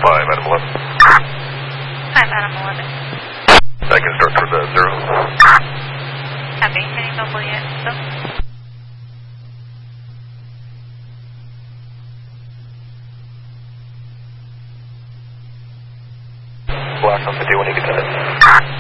5, Adam 11. 5, Adam 11. I can start for the 0. Copy, heading double yet, so. Black on 51, you can